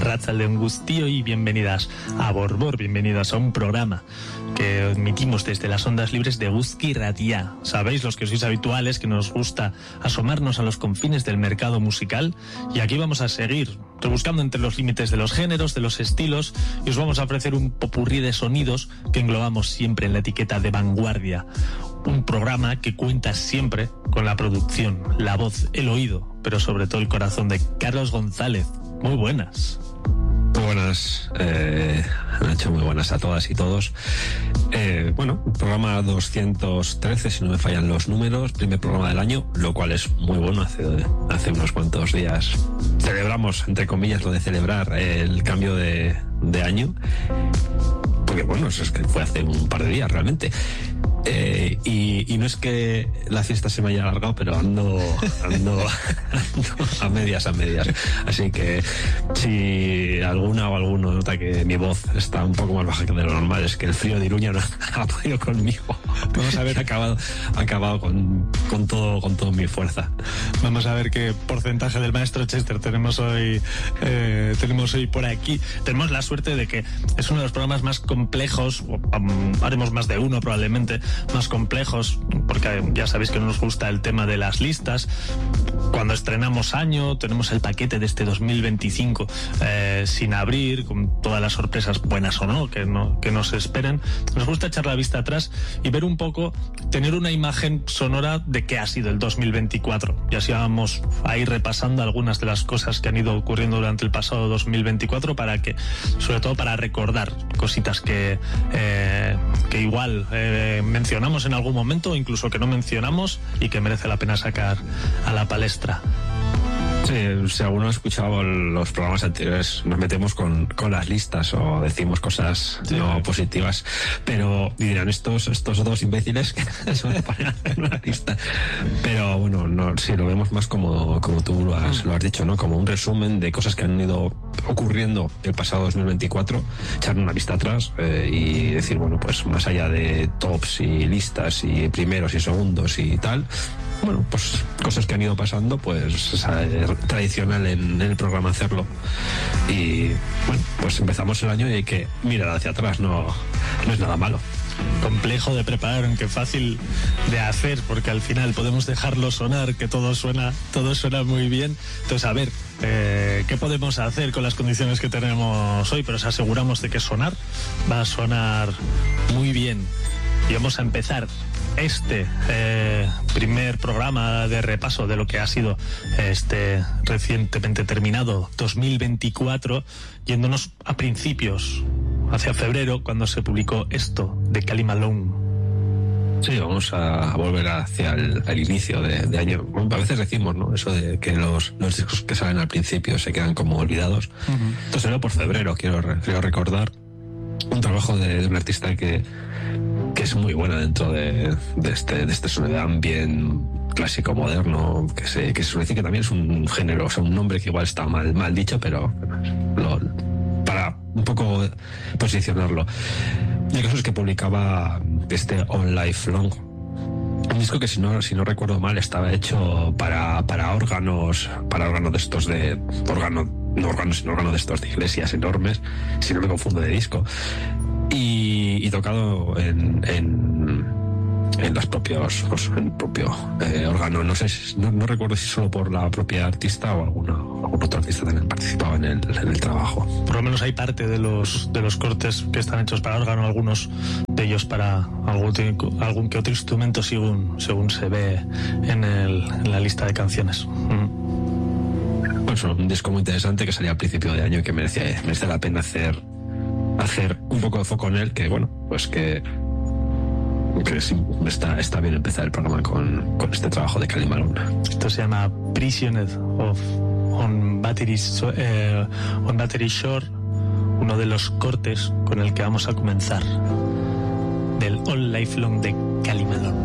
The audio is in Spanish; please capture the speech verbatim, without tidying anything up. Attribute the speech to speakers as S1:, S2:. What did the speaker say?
S1: Arratsaldeon Guztioi y bienvenidas a Borbor, bienvenidas a un programa que emitimos desde las ondas libres de Eguzki Irratia. Sabéis, los que sois habituales, que nos gusta asomarnos a los confines del mercado musical, y aquí vamos a seguir rebuscando entre los límites de los géneros, de los estilos, y os vamos a ofrecer un popurrí de sonidos que englobamos siempre en la etiqueta de vanguardia. Un programa que cuenta siempre con la producción, la voz, el oído, pero sobre todo el corazón de Carlos González. Muy buenas.
S2: Muy buenas, eh, Nacho, muy buenas a todas y todos. Eh, bueno, programa doscientos trece, si no me fallan los números, primer programa del año, lo cual es muy bueno. Hace, hace unos cuantos días celebramos, entre comillas, lo de celebrar el cambio de, de año, porque bueno, eso es que fue hace un par de días realmente. Eh, y, y no es que la fiesta se me haya alargado, pero ando, ando, ando a medias, a medias. Así que si alguna o alguno nota que mi voz está un poco más baja que de lo normal, es que el frío de Iruña no ha podido conmigo. Vamos a ver, acabado, acabado con, con todo, con toda mi fuerza.
S1: Vamos a ver qué porcentaje del maestro Chester tenemos hoy, eh, tenemos hoy por aquí. Tenemos la suerte de que es uno de los programas más complejos, um, haremos más de uno probablemente, más complejos, porque ya sabéis que no nos gusta el tema de las listas. Cuando estrenamos año, tenemos el paquete de este dos mil veinticinco eh, sin abrir, con todas las sorpresas buenas o no que, no, que nos esperen. Nos gusta echar la vista atrás y ver un poco, tener una imagen sonora de qué ha sido el dos mil veinticuatro. Y así vamos a ir repasando algunas de las cosas que han ido ocurriendo durante el pasado dos mil veinticuatro, para que, sobre todo para recordar cositas que, eh, que igual eh, mencionamos en algún momento, incluso que no mencionamos y que merece la pena sacar a la palestra.
S2: Sí, si alguno ha escuchado los programas anteriores, nos metemos con, con las listas o decimos cosas sí, no sí. positivas, pero dirán estos estos dos imbéciles que se van a poner en una lista. Pero bueno, no, sí, lo vemos más como, como tú lo has, lo has dicho, ¿no? Como un resumen de cosas que han ido ocurriendo el pasado dos mil veinticuatro, echar una vista atrás eh, y decir, bueno, pues más allá de tops y listas y primeros y segundos y tal, bueno, pues cosas que han ido pasando, pues es tradicional en, en el programa hacerlo. Y bueno, pues empezamos el año y hay que mirar hacia atrás, no, no es nada malo.
S1: Complejo de preparar, aunque fácil de hacer, porque al final podemos dejarlo sonar, que todo suena, todo suena muy bien. Entonces, a ver, eh, ¿qué podemos hacer con las condiciones que tenemos hoy? Pero os aseguramos de que sonar va a sonar muy bien. Y vamos a empezar este eh, primer programa de repaso de lo que ha sido este recientemente terminado dos mil veinticuatro, yéndonos a principios, hacia febrero, cuando se publicó esto de Cali Malone.
S2: Sí, vamos a volver hacia el, el inicio de, de año. A veces decimos, ¿no? Eso de que los, los discos que salen al principio se quedan como olvidados. Uh-huh. Entonces, era por febrero, quiero, quiero recordar un trabajo de, de un artista que que es muy buena dentro de, de este de este sonido ambient clásico moderno, que se que se suele decir que también es un género, o sea, un nombre que igual está mal mal dicho, pero lo, para un poco posicionarlo. Y el caso es que publicaba este All Life Long, un disco que si no si no recuerdo mal estaba hecho para para órganos para órganos de estos de órgano no órganos sino órganos de estos de iglesias enormes, si no me confundo de disco. Y, y tocado en, en, en los propios, pues, en el propio eh, órgano. No sé, no, no recuerdo si solo por la propia artista o alguna, algún otro artista también participaba en el, en el trabajo.
S1: Por lo menos hay parte de los de los cortes que están hechos para órgano, algunos de ellos para algún, algún que otro instrumento, según, según se ve en, el, en la lista de canciones. Mm.
S2: Pues un disco muy interesante que salía al principio de año y que merece, merece la pena hacer hacer un poco de foco en él, que bueno, pues que, que sí, está, está bien empezar el programa con, con este trabajo de Cali Malone.
S1: Esto se llama Prisoner of on Battery, eh, on Battery Shore, uno de los cortes con el que vamos a comenzar del All Life Long de Cali Malone.